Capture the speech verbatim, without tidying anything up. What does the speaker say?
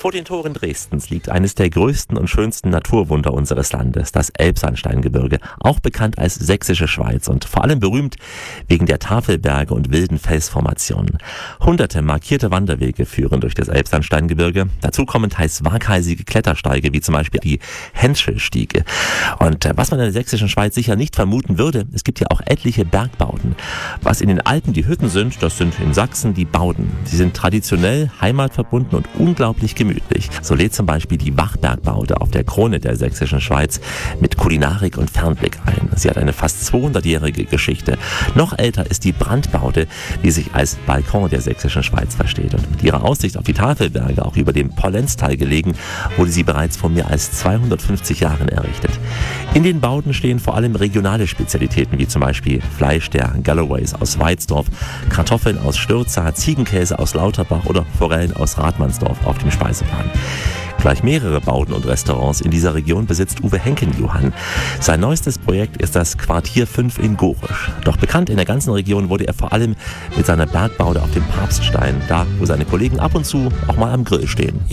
Vor den Toren Dresdens liegt eines der größten und schönsten Naturwunder unseres Landes, das Elbsandsteingebirge, auch bekannt als Sächsische Schweiz und vor allem berühmt wegen der Tafelberge und wilden Felsformationen. Hunderte markierte Wanderwege führen durch das Elbsandsteingebirge. Dazu kommen teils waghalsige Klettersteige, wie zum Beispiel die Henschelstiege. Und was man in der Sächsischen Schweiz sicher nicht vermuten würde, es gibt hier auch etliche Bergbauten. Was in den Alpen die Hütten sind, das sind in Sachsen die Bauden. Sie sind traditionell, heimatverbunden und unglaublich gemütlich. So lädt zum Beispiel die Wachbergbaude auf der Krone der Sächsischen Schweiz mit Kulinarik und Fernblick ein. Sie hat eine fast zweihundertjährige Geschichte. Noch älter ist die Brandbaude, die sich als Balkon der Sächsischen Schweiz versteht. Und mit ihrer Aussicht auf die Tafelberge, auch über dem Pollenztal gelegen, wurde sie bereits vor mehr als zweihundertfünfzig Jahren errichtet. In den Bauten stehen vor allem regionale Spezialitäten, wie zum Beispiel Fleisch der Galloways aus Weizdorf, Kartoffeln aus Stürza, Ziegenkäse aus Lauterbach oder Forellen aus Rathmannsdorf auf dem Speiseplan. Gleich mehrere Bauten und Restaurants in dieser Region besitzt Uwe Henken-Johann. Sein neuestes Projekt ist das Quartier fünf in Gorisch. Doch bekannt in der ganzen Region wurde er vor allem mit seiner Bergbaude auf dem Papststein, da wo seine Kollegen ab und zu auch mal am Grill stehen.